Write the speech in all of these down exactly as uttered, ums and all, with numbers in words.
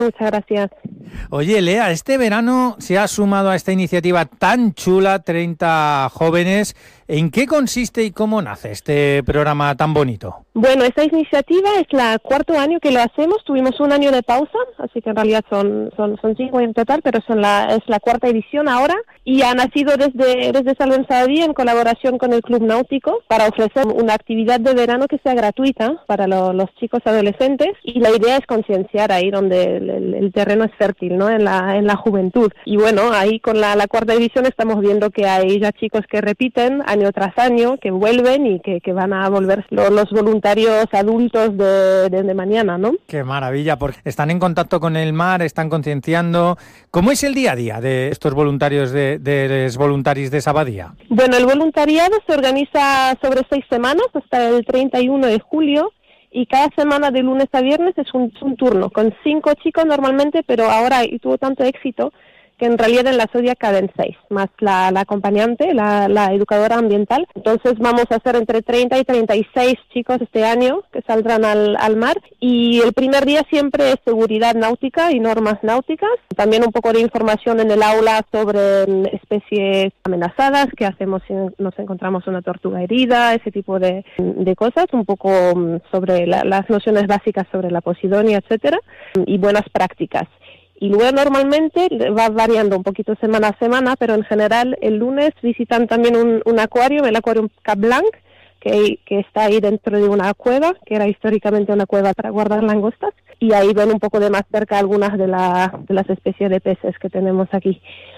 Muchas gracias. Oye, Lea, este verano se ha sumado a esta iniciativa tan chula, treinta jóvenes. ¿En qué consiste y cómo nace este programa tan bonito? Bueno, esta iniciativa es la cuarto año que lo hacemos. Tuvimos un año de pausa, así que en realidad son son, son cinco en total, pero son la, es la cuarta edición ahora. Y ha nacido desde, desde Salven Sabadell en colaboración con el Club Náutico para ofrecer una actividad de verano que sea gratuita para lo, los chicos adolescentes. Y la idea es concienciar ahí donde el, el, el terreno es fértil, ¿no? En la, en la juventud. Y bueno, ahí con la, la cuarta edición estamos viendo que hay ya chicos que repiten año tras año, que vuelven y que, que van a volver los, los voluntarios adultos de, de, de mañana, ¿no? Qué maravilla, porque están en contacto con el mar, están concienciando. ¿Cómo es el día a día de estos voluntarios de, de los voluntarios de Sabadell? Bueno, el voluntariado se organiza sobre seis semanas hasta el treinta y uno de julio. Y cada semana de lunes a viernes es un, un turno, con cinco chicos normalmente, pero ahora y tuvo tanto éxito que en realidad en la Zodia caben seis, más la, la acompañante, la, la educadora ambiental. Entonces vamos a hacer entre treinta y treinta y seis chicos este año que saldrán al, al mar. Y el primer día siempre es seguridad náutica y normas náuticas. También un poco de información en el aula sobre especies amenazadas, qué hacemos si nos encontramos una tortuga herida, ese tipo de, de cosas. Un poco sobre la, las nociones básicas sobre la posidonia, etcétera. Y buenas prácticas. Y luego normalmente va variando un poquito semana a semana, pero en general el lunes visitan también un, un acuario, el Acuarium Cap Blanc, que, que está ahí dentro de una cueva, que era históricamente una cueva para guardar langostas, y ahí ven un poco de más cerca algunas de, la, de las especies de peces que tenemos aquí.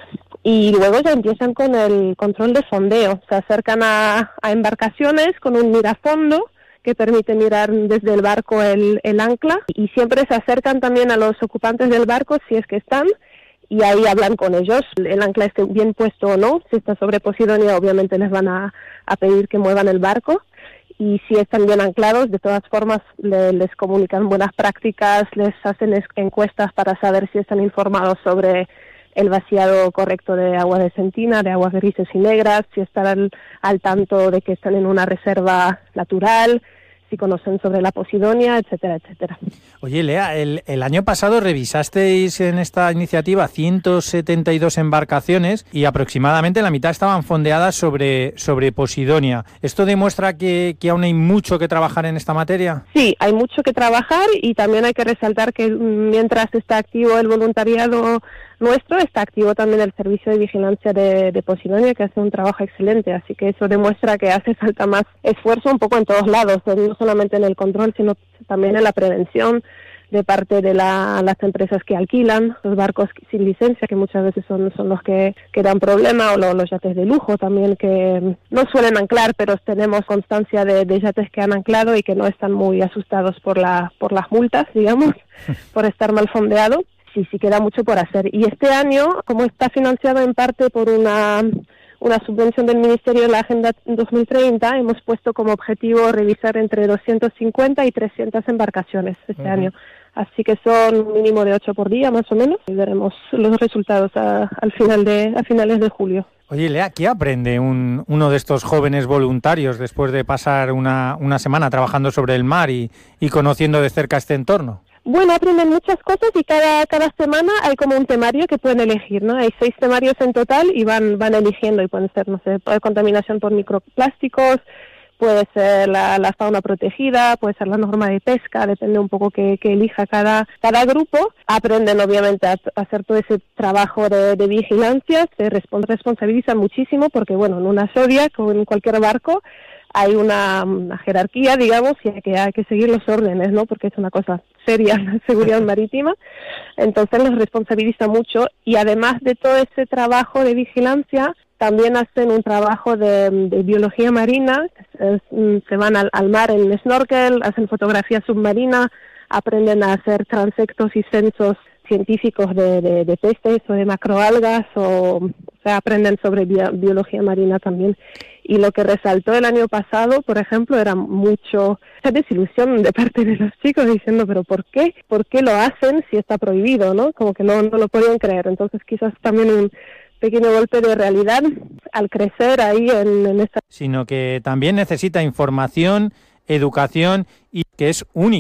Y luego ya empiezan con el control de fondeo, se acercan a, a embarcaciones con un mirafondo, que permite mirar desde el barco el, el ancla, y siempre se acercan también a los ocupantes del barco si es que están, y ahí hablan con ellos, el ancla esté bien puesto o no. Si está sobre Posidonia obviamente les van a, a pedir que muevan el barco, y si están bien anclados, de todas formas le, les comunican buenas prácticas, les hacen es, encuestas para saber si están informados sobre el vaciado correcto de agua de sentina, de aguas grises y negras, si están al, al tanto de que están en una reserva natural, si conocen sobre la Posidonia, etcétera, etcétera. Oye, Lea, el, el año pasado revisasteis en esta iniciativa ciento setenta y dos embarcaciones y aproximadamente la mitad estaban fondeadas sobre, sobre Posidonia. ¿Esto demuestra que, que aún hay mucho que trabajar en esta materia? Sí, hay mucho que trabajar, y también hay que resaltar que mientras está activo el voluntariado nuestro, está activo también el servicio de vigilancia de, de Posidonia, que hace un trabajo excelente, así que eso demuestra que hace falta más esfuerzo un poco en todos lados, no solamente en el control, sino también en la prevención de parte de la, las empresas que alquilan los barcos sin licencia, que muchas veces son, son los que, que dan problema, o lo, los yates de lujo también, que no suelen anclar, pero tenemos constancia de, de yates que han anclado y que no están muy asustados por, la, por las multas, digamos, por estar mal fondeado. Sí, sí queda mucho por hacer. Y este año, como está financiado en parte por una, una subvención del Ministerio de la Agenda dos mil treinta, hemos puesto como objetivo revisar entre doscientas cincuenta y trescientas embarcaciones este uh-huh. año. Así que son un mínimo de ocho por día, más o menos, y veremos los resultados a, al final de, a finales de julio. Oye, Lea, ¿qué aprende un, uno de estos jóvenes voluntarios después de pasar una, una semana trabajando sobre el mar y, y conociendo de cerca este entorno? Bueno, aprenden muchas cosas, y cada cada semana hay como un temario que pueden elegir, ¿no? Hay seis temarios en total y van van eligiendo, y pueden ser, no sé, contaminación por microplásticos, puede ser la, la fauna protegida, puede ser la norma de pesca, depende un poco que, que elija cada cada grupo. Aprenden obviamente a, a hacer todo ese trabajo de, de vigilancia, se respons- responsabilizan muchísimo porque, bueno, en una Zodia, como en cualquier barco, hay una, una jerarquía, digamos, y hay que, hay que seguir los órdenes, ¿no? Porque es una cosa seria la seguridad marítima. Entonces los responsabiliza mucho, y además de todo ese trabajo de vigilancia, también hacen un trabajo de, de biología marina. Es, se van al, al mar en snorkel, hacen fotografía submarina, aprenden a hacer transectos y censos científicos de, de, de peces o de macroalgas, o, o sea, aprenden sobre bi- biología marina también. Y lo que resaltó el año pasado, por ejemplo, era mucho esa desilusión de parte de los chicos diciendo, pero ¿por qué? ¿Por qué lo hacen si está prohibido, no? Como que no, no lo podían creer. Entonces quizás también un pequeño golpe de realidad al crecer ahí en, en esta... Sino que también necesita información, educación, y que es único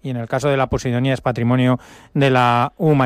y en el caso de la Posidonia es patrimonio de la humanidad.